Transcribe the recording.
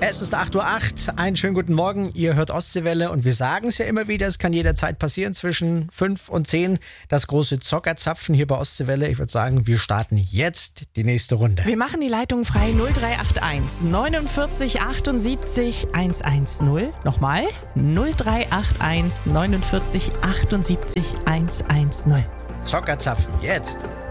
Es ist 8:08 Uhr, einen schönen guten Morgen, ihr hört Ostseewelle und wir sagen es ja immer wieder, es kann jederzeit passieren zwischen 5 und 10, das große Zockerzapfen hier bei Ostseewelle. Ich würde sagen, wir starten jetzt die nächste Runde. Wir machen die Leitung frei 0381 49 78 110. Nochmal 0381 49 78 110. Zockerzapfen, jetzt!